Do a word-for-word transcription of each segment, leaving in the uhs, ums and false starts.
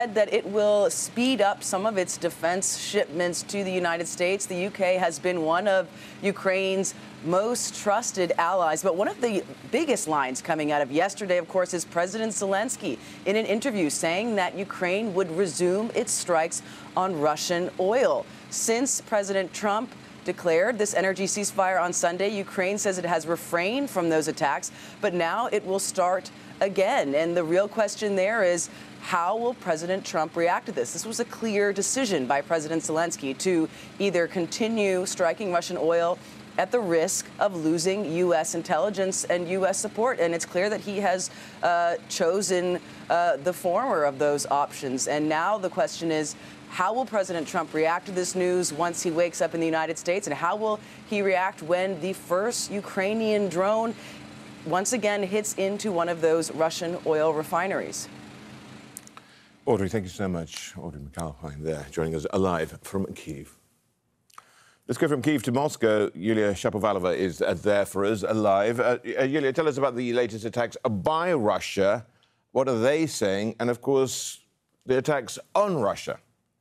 that it will speed up some of its defense shipments to the United States. The U K has been one of Ukraine's most trusted allies. But one of the biggest lines coming out of yesterday, of course, is President Zelensky in an interview saying that Ukraine would resume its strikes on Russian oil. Since President Trump declared this energy ceasefire on Sunday, Ukraine says it has refrained from those attacks, but now it will start again. And the real question there is, how will President Trump react to this? This was a clear decision by President Zelensky to either continue striking Russian oil at the risk of losing U S intelligence and U S support. And it's clear that he has uh, chosen uh, the former of those options. And now the question is, how will President Trump react to this news once he wakes up in the United States? And how will he react when the first Ukrainian drone once again hits into one of those Russian oil refineries? Audrey, thank you so much. Audrey McAlpine there, joining us live from Kyiv. Let's go from Kyiv to Moscow. Yulia Shapovalova is uh, there for us, live. Uh, uh, Yulia, tell us about the latest attacks by Russia. What are they saying? And, of course, the attacks on Russia.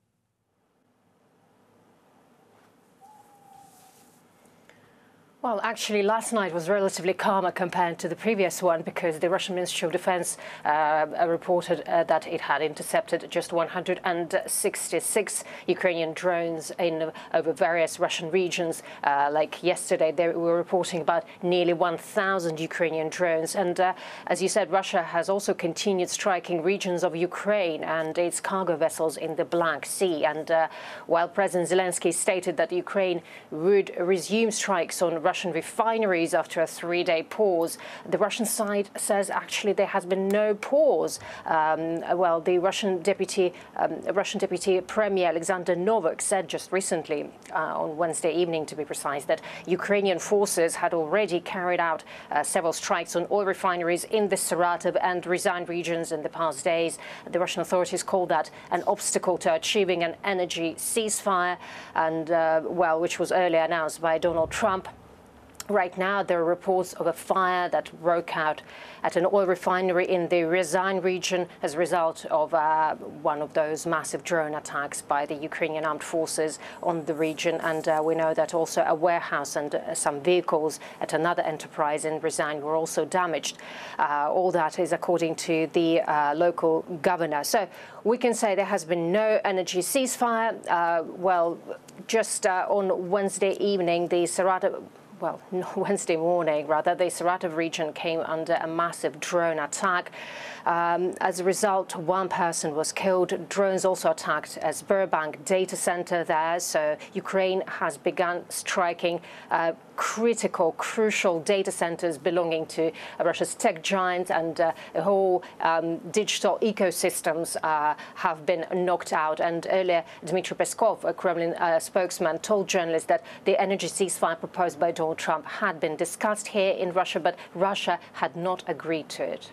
Well, actually, last night was relatively calmer compared to the previous one because the Russian Ministry of Defense uh, reported uh, that it had intercepted just one hundred sixty-six Ukrainian drones in over various Russian regions. Uh, like yesterday, they were reporting about nearly one thousand Ukrainian drones. And uh, as you said, Russia has also continued striking regions of Ukraine and its cargo vessels in the Black Sea. And uh, while President Zelensky stated that Ukraine would resume strikes on Russian refineries after a three-day pause, the Russian side says actually there has been no pause. Um, well, the Russian deputy, um, Russian deputy Premier Alexander Novak said just recently, uh, on Wednesday evening to be precise, that Ukrainian forces had already carried out uh, several strikes on oil refineries in the Saratov and Ryazan regions in the past days. The Russian authorities called that an obstacle to achieving an energy ceasefire, and uh, well, which was earlier announced by Donald Trump. Right now, there are reports of a fire that broke out at an oil refinery in the Ryazan region as a result of uh, one of those massive drone attacks by the Ukrainian armed forces on the region. And uh, we know that also a warehouse and uh, some vehicles at another enterprise in Ryazan were also damaged. Uh, all that is according to the uh, local governor. So we can say there has been no energy ceasefire. Uh, well, just uh, on Wednesday evening, the Saratov Well, Wednesday morning, rather, the Saratov region came under a massive drone attack. Um, as a result, one person was killed. Drones also attacked a Sberbank data center there. So Ukraine has begun striking uh, critical, crucial data centers belonging to uh, Russia's tech giants, and uh, the whole um, digital ecosystems uh, have been knocked out. And earlier, Dmitry Peskov, a Kremlin uh, spokesman, told journalists that the energy ceasefire proposed by Donald Trump had been discussed here in Russia, but Russia had not agreed to it.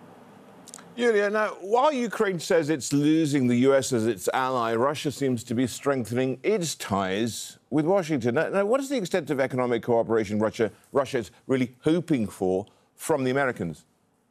Yulia, now, while Ukraine says it's losing the U S as its ally, Russia seems to be strengthening its ties with Washington. Now, now what is the extent of economic cooperation Russia, Russia is really hoping for from the Americans?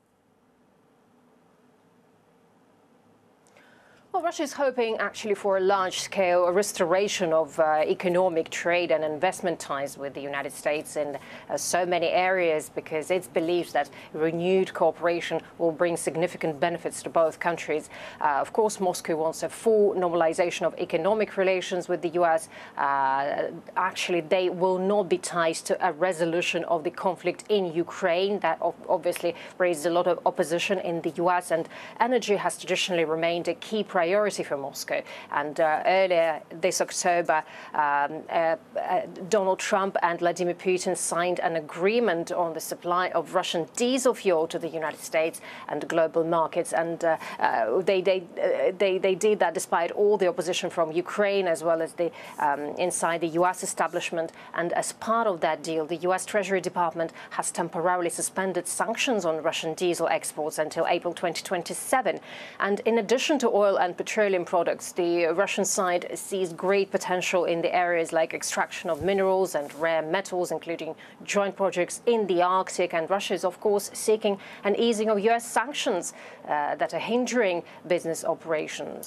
Well, Russia is hoping actually for a large-scale restoration of uh, economic trade and investment ties with the United States in uh, so many areas, because it's believed that renewed cooperation will bring significant benefits to both countries. Uh, of course, Moscow wants a full normalization of economic relations with the U S. Uh, actually, they will not be tied to a resolution of the conflict in Ukraine. That obviously raised a lot of opposition in the U S, and energy has traditionally remained a key priority priority for Moscow. And uh, earlier this October, um, uh, uh, Donald Trump and Vladimir Putin signed an agreement on the supply of Russian diesel fuel to the United States and global markets. And uh, uh, they, they, uh, they, they did that despite all the opposition from Ukraine, as well as the um, inside the U S establishment. And as part of that deal, the U S Treasury Department has temporarily suspended sanctions on Russian diesel exports until April twenty twenty-seven. And in addition to oil and petroleum products. The Russian side sees great potential in the areas like extraction of minerals and rare metals, including joint projects in the Arctic. And Russia is, of course, seeking an easing of U S sanctions uh, that are hindering business operations.